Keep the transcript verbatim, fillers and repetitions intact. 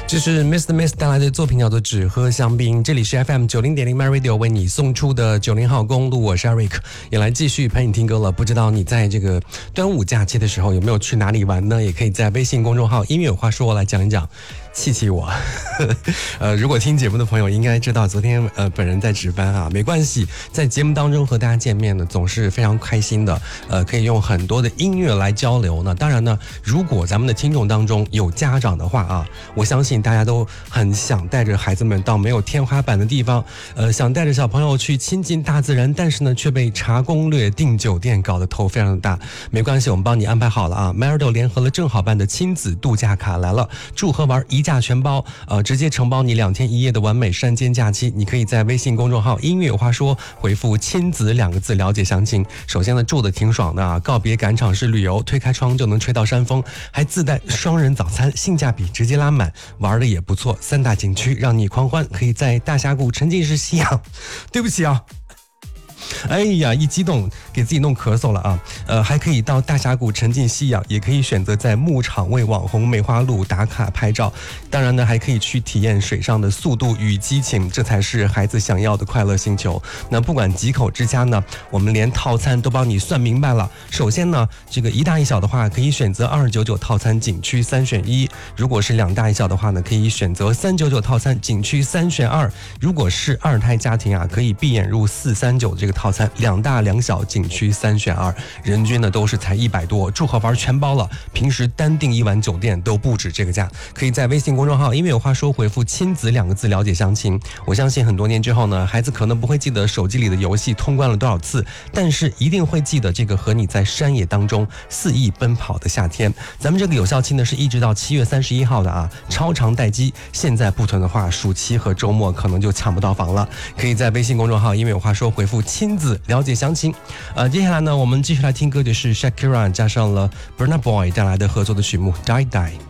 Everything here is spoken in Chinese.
这是 Mister Miss 带来的作品叫做《只喝香槟》，这里是 F M 九零点零 My Radio 为你送出的九零号公路，我是 Eric， 也来继续陪你听歌了。不知道你在这个端午假期的时候有没有去哪里玩呢？也可以在微信公众号音乐有话说来讲一讲。气气我呃，如果听节目的朋友应该知道昨天呃本人在值班啊，没关系，在节目当中和大家见面呢总是非常开心的，呃可以用很多的音乐来交流呢。当然呢，如果咱们的听众当中有家长的话啊，我相信大家都很想带着孩子们到没有天花板的地方，呃想带着小朋友去亲近大自然，但是呢却被查攻略订酒店搞得头非常的大。没关系，我们帮你安排好了啊。 Marido 联合了正好办的亲子度假卡来了，住和玩一价全包，呃，直接承包你两天一夜的完美山间假期。你可以在微信公众号音乐有话说回复亲子两个字了解详情。首先呢，住的挺爽的啊，告别赶场式旅游，推开窗就能吹到山峰，还自带双人早餐，性价比直接拉满，玩的也不错。三大景区让你狂欢，可以在大峡谷沉浸式吸氧。对不起啊。哎呀，一激动给自己弄咳嗽了啊！呃，还可以到大峡谷沉浸吸氧，也可以选择在牧场为网红梅花鹿打卡拍照。当然呢，还可以去体验水上的速度与激情，这才是孩子想要的快乐星球。那不管几口之家呢，我们连套餐都帮你算明白了。首先呢，这个一大一小的话，可以选择二九九套餐，景区三选一；如果是两大一小的话呢，可以选择三九九套餐，景区三选二；如果是二胎家庭啊，可以闭眼入四三九这个套餐，两大两小，景区三选二，人均呢都是才一百多，住和玩全包了。平时单订一晚酒店都不止这个价。可以在微信公众号因为有话说回复亲子两个字了解详情。我相信很多年之后呢，孩子可能不会记得手机里的游戏通关了多少次，但是一定会记得这个和你在山野当中肆意奔跑的夏天。咱们这个有效期呢是一直到七月三十一号的啊，超长待机。现在不囤的话，暑期和周末可能就抢不到房了。可以在微信公众号因为有话说回复亲子了解详情。呃，接下来呢，我们继续来听歌，就是 Shakira 加上了 Burna Boy 带来的合作的曲目《Die Die》。